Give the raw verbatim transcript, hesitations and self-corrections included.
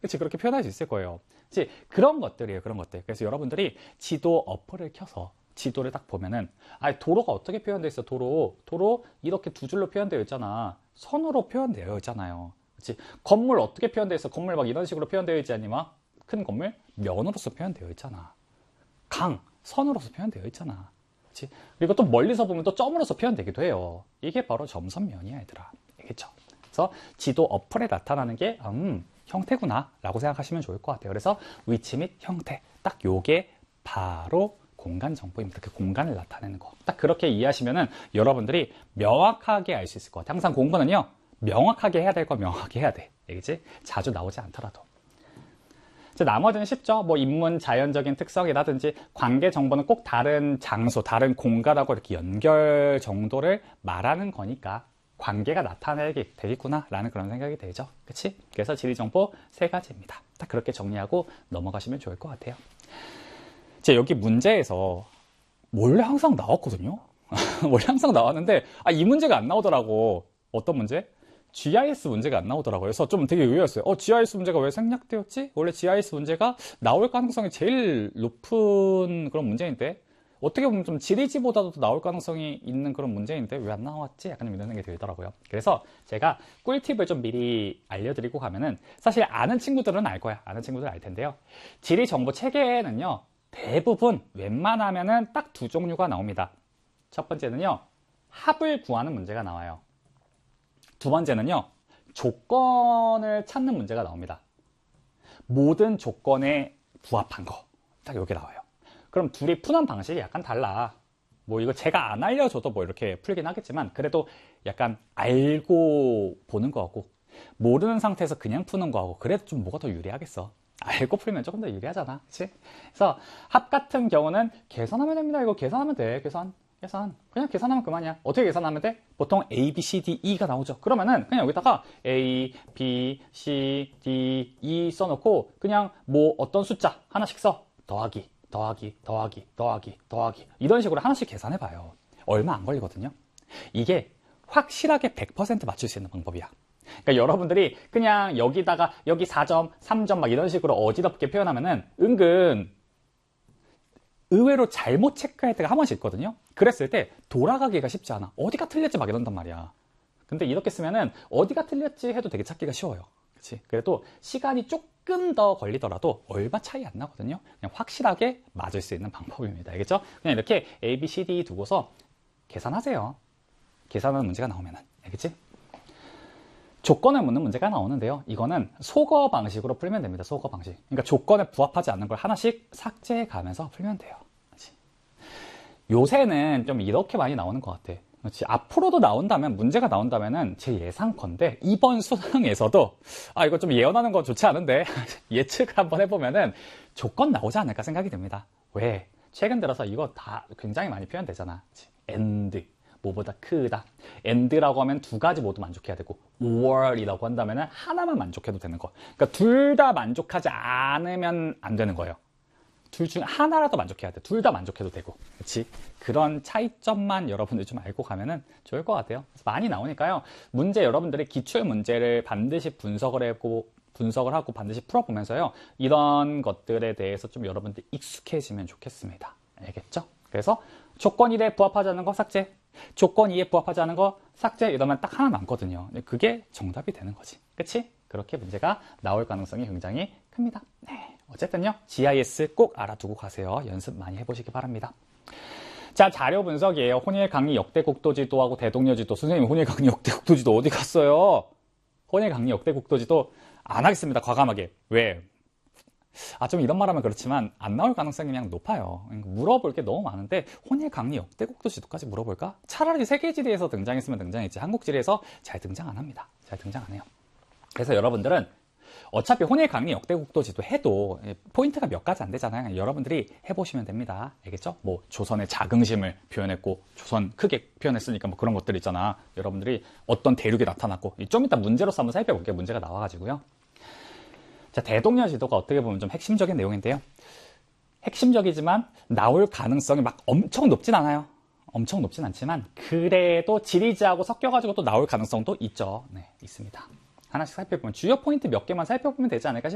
그치? 그렇게 표현할 수 있을 거예요. 그치? 그런 것들이에요. 그런 것들. 그래서 여러분들이 지도 어플을 켜서 지도를 딱 보면은, 아, 도로가 어떻게 표현되어 있어? 도로. 도로 이렇게 두 줄로 표현되어 있잖아. 선으로 표현되어 있잖아요. 그치? 건물 어떻게 표현되어 있어? 건물 막 이런 식으로 표현되어 있지 않니? 막 큰 건물? 면으로서 표현되어 있잖아. 강, 선으로서 표현되어 있잖아. 그치? 그리고 또 멀리서 보면 또 점으로서 표현되기도 해요. 이게 바로 점선면이야, 얘들아. 알겠죠? 그래서 지도 어플에 나타나는 게, 음, 형태구나, 라고 생각하시면 좋을 것 같아요. 그래서 위치 및 형태. 딱 요게 바로 공간 정보입니다. 그 공간을 나타내는 거. 딱 그렇게 이해하시면은 여러분들이 명확하게 알 수 있을 것 같아요. 항상 공부는요, 명확하게 해야 될 거 명확하게 해야 돼. 알겠지? 자주 나오지 않더라도. 나머지는 쉽죠. 뭐 인문 자연적인 특성이라든지 관계 정보는 꼭 다른 장소, 다른 공간하고 이렇게 연결 정도를 말하는 거니까 관계가 나타내게 되겠구나 라는 그런 생각이 들죠. 그치? 그래서 지리 정보 세 가지입니다. 딱 그렇게 정리하고 넘어가시면 좋을 것 같아요. 제 여기 문제에서 원래 항상 나왔거든요. 원래 항상 나왔는데 아, 이 문제가 안 나오더라고. 어떤 문제? 지아이에스 문제가 안 나오더라고요. 그래서 좀 되게 의외였어요. 어, 지아이에스 문제가 왜 생략되었지? 원래 지아이에스 문제가 나올 가능성이 제일 높은 그런 문제인데 어떻게 보면 좀 지리지보다도 나올 가능성이 있는 그런 문제인데 왜 안 나왔지? 약간 이런 생각이 들더라고요. 그래서 제가 꿀팁을 좀 미리 알려드리고 가면은 사실 아는 친구들은 알 거야. 아는 친구들은 알 텐데요. 지리 정보 체계에는요. 대부분 웬만하면은 딱 두 종류가 나옵니다. 첫 번째는요. 합을 구하는 문제가 나와요. 두 번째는요, 조건을 찾는 문제가 나옵니다. 모든 조건에 부합한 거. 딱 여기 나와요. 그럼 둘이 푸는 방식이 약간 달라. 뭐 이거 제가 안 알려줘도 뭐 이렇게 풀긴 하겠지만, 그래도 약간 알고 보는 거하고, 모르는 상태에서 그냥 푸는 거하고, 그래도 좀 뭐가 더 유리하겠어. 알고 풀면 조금 더 유리하잖아. 그치? 그래서 합 같은 경우는 계산하면 됩니다. 이거 계산하면 돼. 계산. 계산. 그냥 계산하면 그만이야. 어떻게 계산하면 돼? 보통 A, B, C, D, E가 나오죠. 그러면은 그냥 여기다가 A, B, C, D, E 써놓고 그냥 뭐 어떤 숫자 하나씩 써. 더하기, 더하기, 더하기, 더하기, 더하기. 이런 식으로 하나씩 계산해봐요. 얼마 안 걸리거든요. 이게 확실하게 백 퍼센트 맞출 수 있는 방법이야. 그러니까 여러분들이 그냥 여기다가 여기 사 점, 삼 점 막 이런 식으로 어지럽게 표현하면은 은근 의외로 잘못 체크할 때가 한 번씩 있거든요. 그랬을 때 돌아가기가 쉽지 않아. 어디가 틀렸지 막 이런단 말이야. 근데 이렇게 쓰면은 어디가 틀렸지 해도 되게 찾기가 쉬워요. 그치? 그래도 시간이 조금 더 걸리더라도 얼마 차이 안 나거든요. 그냥 확실하게 맞을 수 있는 방법입니다. 알겠죠? 그냥 이렇게 A, B, C, D 두고서 계산하세요. 계산하는 문제가 나오면은. 알겠지? 조건을 묻는 문제가 나오는데요. 이거는 소거 방식으로 풀면 됩니다. 소거 방식. 그러니까 조건에 부합하지 않는 걸 하나씩 삭제해 가면서 풀면 돼요. 그렇지? 요새는 좀 이렇게 많이 나오는 것 같아. 그렇지? 앞으로도 나온다면, 문제가 나온다면은 제 예상컨대 이번 수능에서도 아 이거 좀 예언하는 거 좋지 않은데 예측을 한번 해보면은 조건 나오지 않을까 생각이 듭니다. 왜? 최근 들어서 이거 다 굉장히 많이 표현되잖아. and 뭐보다 크다. and라고 하면 두 가지 모두 만족해야 되고 or이라고 한다면 하나만 만족해도 되는 거. 그러니까 둘 다 만족하지 않으면 안 되는 거예요. 둘 중 하나라도 만족해야 돼. 둘 다 만족해도 되고. 그렇지? 그런 차이점만 여러분들 좀 알고 가면은 좋을 것 같아요. 그래서 많이 나오니까요. 문제 여러분들이 기출 문제를 반드시 분석을 하고 분석을 하고 반드시 풀어보면서요. 이런 것들에 대해서 좀 여러분들 익숙해지면 좋겠습니다. 알겠죠? 그래서 조건 일에 부합하지 않는 거 삭제. 조건 이에 부합하지 않은 거 삭제 이러면 딱 하나 남거든요. 그게 정답이 되는 거지. 그치? 그렇게 문제가 나올 가능성이 굉장히 큽니다. 네. 어쨌든요. 지아이에스 꼭 알아두고 가세요. 연습 많이 해보시기 바랍니다. 자, 자료 분석이에요. 혼일 강리 역대 국도지도하고 대동여 지도. 선생님, 혼일 강리 역대 국도지도 어디 갔어요? 혼일 강리 역대 국도지도 안 하겠습니다. 과감하게. 왜? 아, 좀 이런 말 하면 그렇지만 안 나올 가능성이 그냥 높아요. 물어볼 게 너무 많은데 혼일 강리 역대국도 지도까지 물어볼까? 차라리 세계지리에서 등장했으면 등장했지 한국지리에서 잘 등장 안 합니다. 잘 등장 안 해요. 그래서 여러분들은 어차피 혼일 강리 역대국도 지도 해도 포인트가 몇 가지 안 되잖아요. 여러분들이 해보시면 됩니다. 알겠죠? 뭐 조선의 자긍심을 표현했고 조선 크게 표현했으니까 뭐 그런 것들 있잖아. 여러분들이 어떤 대륙이 나타났고 좀 이따 문제로서 한번 살펴볼게요. 문제가 나와가지고요. 자, 대동여 지도가 어떻게 보면 좀 핵심적인 내용인데요. 핵심적이지만 나올 가능성이 막 엄청 높진 않아요. 엄청 높진 않지만 그래도 지리지하고 섞여가지고 또 나올 가능성도 있죠. 네, 있습니다. 하나씩 살펴보면 주요 포인트 몇 개만 살펴보면 되지 않을까 싶어요.